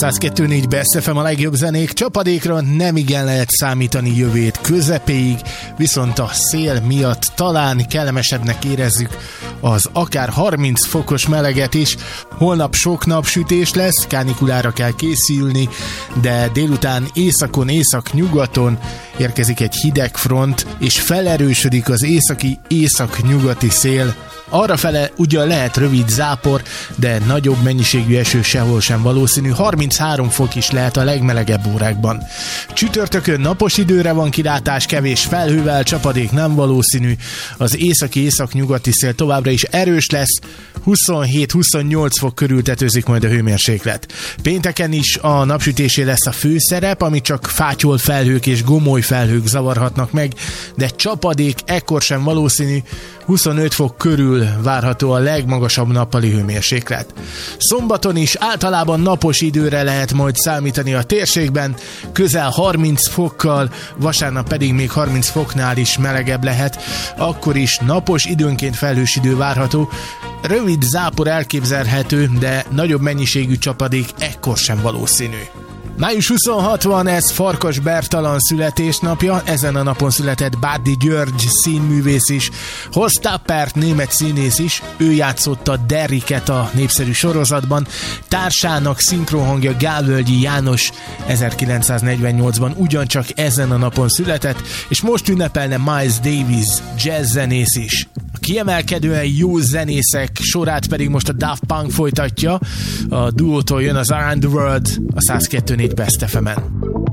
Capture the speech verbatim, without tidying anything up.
száz kettő négy Best ef em a legjobb zenék. Csapadékra nem igen lehet számítani jövő hét közepéig, viszont a szél miatt talán kellemesebbnek érezzük az akár harminc fokos meleget is. Holnap sok napsütés lesz, kánikulára kell készülni, de délután északon, észak-nyugaton érkezik egy hideg front, és felerősödik az északi, észak-nyugati szél. Arrafele ugyan lehet rövid zápor, de nagyobb mennyiségű eső sehol sem valószínű, harminchárom fok is lehet a legmelegebb órákban. Csütörtökön napos időre van kilátás, kevés felhővel, csapadék nem valószínű, az északi észak-nyugati szél továbbra is erős lesz, huszonhét-huszonnyolc fok körül tetőzik majd a hőmérséklet. Pénteken is a napsütésé lesz a főszerep, ami csak fátyol felhők és gomoly felhők zavarhatnak meg, de csapadék ekkor sem valószínű, huszonöt fok körül várható a legmagasabb nappali hőmérséklet. Szombaton is általában napos időre lehet majd számítani a térségben, közel harminc fokkal, vasárnap pedig még harminc foknál is melegebb lehet, akkor is napos, időnként felhős idő várható, rövid zápor elképzelhető, de nagyobb mennyiségű csapadék ekkor sem valószínű. május huszonhatodika van, ez Farkas Bertalan születésnapja, ezen a napon született Bádi György színművész is, Horst Tappert német színész is, ő játszotta Derricket a népszerű sorozatban, társának szinkronhangja Gálvölgyi János ezerkilencszáznegyvennyolcban ugyancsak ezen a napon született, és most ünnepelne Miles Davis jazzzenész is. A kiemelkedően jó zenészek sorát pedig most a Daft Punk folytatja, a duótól jön az Around the World a száz kettő négy Best ef emen.